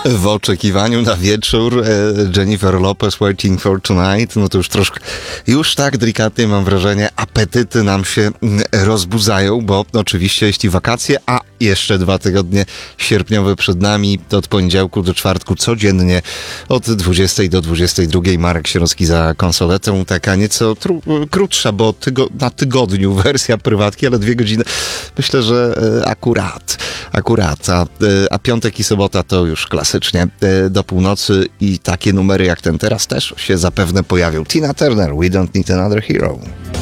W oczekiwaniu na wieczór Jennifer Lopez Waiting for Tonight, no to już tak delikatnie mam wrażenie, apetyty nam się rozbudzają, bo oczywiście jeśli wakacje, a jeszcze 2 tygodnie sierpniowe przed nami, to od poniedziałku do czwartku codziennie od 20 do 22 Marek Sierocki za konsoletą, taka nieco krótsza, bo na tygodniu wersja prywatki, ale 2 godziny myślę, że akurat, a piątek i sobota to już klasycznie do północy i takie numery jak ten teraz też się zapewne pojawią. Tina Turner, We Don't Need Another Hero.